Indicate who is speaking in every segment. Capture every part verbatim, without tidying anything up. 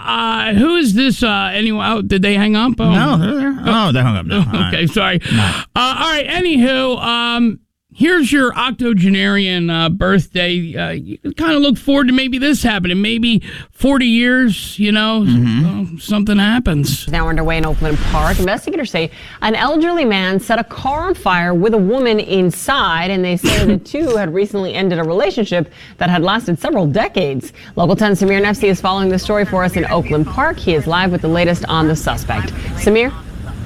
Speaker 1: uh, who is this? Uh, anyway, oh, did they hang up? Oh.
Speaker 2: No, they're there. Oh, they hung up. No.
Speaker 1: Okay, sorry.
Speaker 2: No.
Speaker 1: Uh, all right. Anywho, um, here's your octogenarian uh, birthday. Uh, you kind of look forward to maybe this happening. Maybe forty years, you know, mm-hmm. uh, something happens.
Speaker 3: Now underway in Oakland Park. Investigators say an elderly man set a car on fire with a woman inside, and they say the two had recently ended a relationship that had lasted several decades. Local ten Samir Nefsi is following this story for us in Oakland Park. He is live with the latest on the suspect. Samir?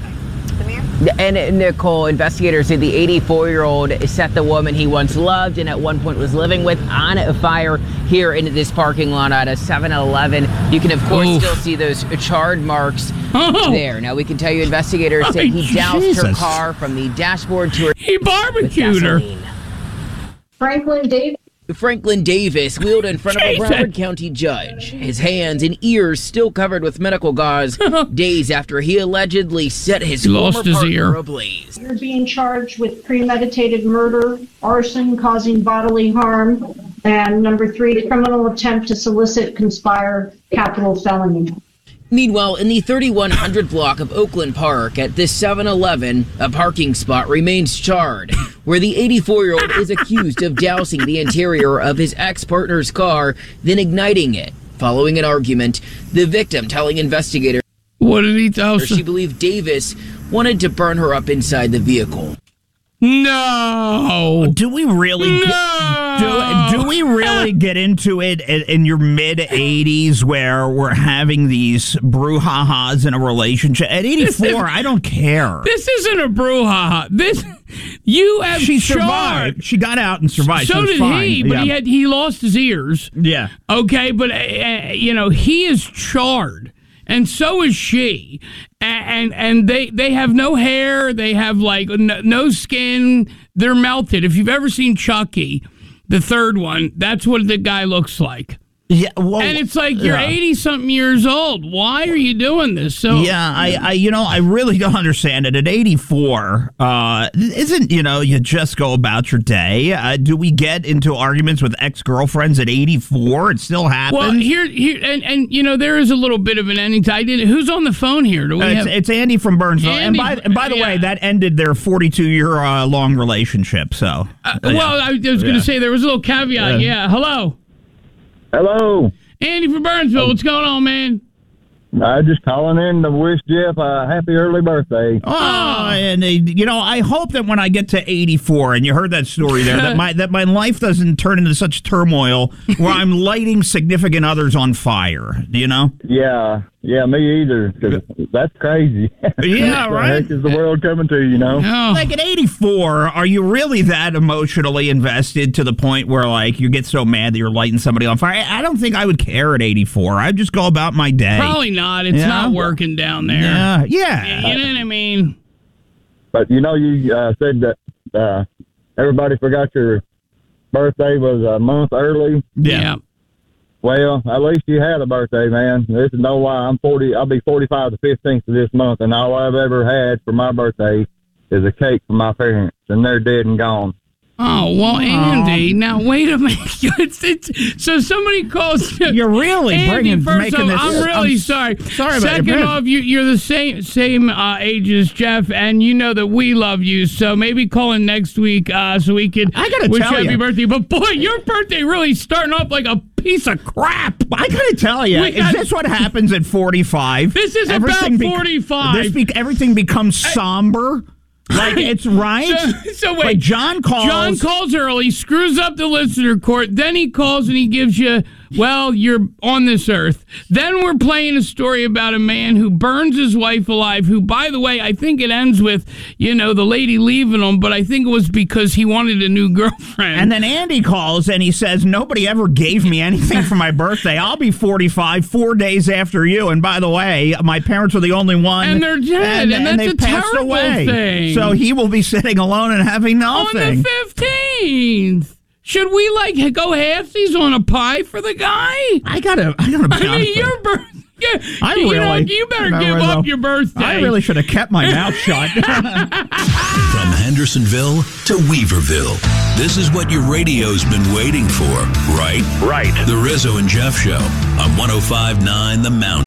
Speaker 4: And Nicole, investigators say the eighty-four-year-old set the woman he once loved and at one point was living with on a fire here in this parking lot at a seven eleven. You can, of course, Oof. still see those charred marks oh. there. Now, we can tell you investigators oh, say he doused Jesus. her car from the dashboard to her.
Speaker 1: He barbecued her.
Speaker 5: Franklin Davis.
Speaker 4: Franklin Davis wheeled in front of a Broward County judge, his hands and ears still covered with medical gauze, days after he allegedly set his
Speaker 1: he
Speaker 4: former
Speaker 1: lost his
Speaker 4: partner
Speaker 1: ear.
Speaker 4: ablaze.
Speaker 5: You're being charged with premeditated murder, arson causing bodily harm, and number three, criminal attempt to solicit, conspire, capital felony.
Speaker 4: Meanwhile, in the thirty-one hundred block of Oakland Park at this seven eleven, a parking spot remains charred, where the eighty-four-year-old is accused of dousing the interior of his ex-partner's car, then igniting it. Following an argument, the victim telling investigators
Speaker 1: what did he douse?
Speaker 4: She believed Davis wanted to burn her up inside the vehicle.
Speaker 1: No.
Speaker 2: Do we really?
Speaker 1: No.
Speaker 2: Get, do, do we really get into it in, in your mid eighties where we're having these brouhahas in a relationship? At eighty-four, I don't care.
Speaker 1: This isn't a brouhaha. This you have.
Speaker 2: She
Speaker 1: charred.
Speaker 2: survived. She got out and survived.
Speaker 1: So, so did
Speaker 2: fine.
Speaker 1: he, but
Speaker 2: yeah.
Speaker 1: he had he lost his ears.
Speaker 2: Yeah.
Speaker 1: Okay, but uh, you know he is charred. And so is she, and and they, they have no hair. They have like no, no skin. They're melted. If you've ever seen Chucky, the third one, that's what the guy looks like.
Speaker 2: Yeah, well,
Speaker 1: and it's like you're eighty yeah. something years old. Why are you doing this? So
Speaker 2: yeah, I, I, you know, I really don't understand it. At eighty-four, uh, isn't you know, you just go about your day. Uh, do we get into arguments with ex-girlfriends at eighty-four? It still happens.
Speaker 1: Well, here, here, and, and you know, there is a little bit of an ending. I did. Who's on the phone here? Do we
Speaker 2: uh,
Speaker 1: have?
Speaker 2: It's, it's Andy from Burnsville.
Speaker 1: Andy,
Speaker 2: and by and by the
Speaker 1: yeah.
Speaker 2: way, that ended their forty-two year uh, long relationship. So,
Speaker 1: uh, well, yeah. I was going to yeah. say there was a little caveat. Yeah. yeah. Hello.
Speaker 6: Hello.
Speaker 1: Andy from Burnsville. What's going on, man?
Speaker 6: I just calling in to wish Jeff a happy early birthday.
Speaker 2: Oh, and uh, you know, I hope that when I get to eighty-four, and you heard that story there, that my that my life doesn't turn into such turmoil where I'm lighting significant others on fire. You know?
Speaker 6: Yeah, yeah, me either. 'Cause that's crazy.
Speaker 2: Yeah, right.
Speaker 6: What the heck is the world coming to? You know?
Speaker 1: Oh.
Speaker 2: Like at eighty-four, are you really that emotionally invested to the point where like you get so mad that you're lighting somebody on fire? I don't think I would care at eighty-four. I'd just go about my day.
Speaker 1: Probably not. It's
Speaker 2: yeah.
Speaker 1: not working down there.
Speaker 2: Yeah, yeah.
Speaker 1: You know what I mean?
Speaker 6: But you know, you uh, said that uh, everybody forgot your birthday was a month early.
Speaker 2: Yeah.
Speaker 1: yeah.
Speaker 6: Well, at least you had a birthday, man. This is no lie. I'm forty. I'll be forty-five the fifteenth of this month, and all I've ever had for my birthday is a cake from my parents, and they're dead and gone.
Speaker 1: Oh, well, Andy, now wait a minute. It's, it's, so somebody calls you.
Speaker 2: You're really
Speaker 1: Andy,
Speaker 2: bringing,
Speaker 1: first
Speaker 2: making
Speaker 1: off,
Speaker 2: this.
Speaker 1: I'm really
Speaker 2: I'm
Speaker 1: sorry.
Speaker 2: Sorry about
Speaker 1: Second
Speaker 2: your
Speaker 1: off, you, you're the same same uh, age as Jeff, and you know that we love you. So maybe call in next week uh, so we could
Speaker 2: I gotta
Speaker 1: wish
Speaker 2: tell
Speaker 1: you happy
Speaker 2: you.
Speaker 1: birthday. But boy, your birthday really starting off like a piece of crap.
Speaker 2: I gotta tell you,
Speaker 1: We
Speaker 2: is
Speaker 1: got-
Speaker 2: this what happens at forty-five?
Speaker 1: This is
Speaker 2: Everything
Speaker 1: about
Speaker 2: be-
Speaker 1: forty-five.
Speaker 2: This be- everything becomes somber. Like it's right.
Speaker 1: So, so wait,
Speaker 2: like John calls.
Speaker 1: John calls early, screws up the listener court. Then he calls and he gives you, well, you're on this earth. Then we're playing a story about a man who burns his wife alive. Who, by the way, I think it ends with, you know, the lady leaving him. But I think it was because he wanted a new girlfriend.
Speaker 2: And then Andy calls and he says, nobody ever gave me anything for my birthday. I'll be forty-five four days after you. And by the way, my parents were the only one.
Speaker 1: And they're dead. And, and,
Speaker 2: and
Speaker 1: that's
Speaker 2: they've
Speaker 1: a
Speaker 2: passed
Speaker 1: terrible
Speaker 2: away.
Speaker 1: thing.
Speaker 2: So he will be sitting alone and having nothing.
Speaker 1: On the fifteenth. Should we, like, go halfsies on a pie for the guy?
Speaker 2: I gotta, I gotta be
Speaker 1: I mean,
Speaker 2: honest
Speaker 1: your birthday. Yeah,
Speaker 2: I
Speaker 1: you
Speaker 2: really,
Speaker 1: know, you better
Speaker 2: I
Speaker 1: give
Speaker 2: really,
Speaker 1: up your birthday.
Speaker 2: I really should have kept my mouth shut.
Speaker 7: From Hendersonville to Weaverville, this is what your radio's been waiting for, right?
Speaker 8: Right.
Speaker 7: The Rizzo and Jeff Show on one oh five point nine The Mountain.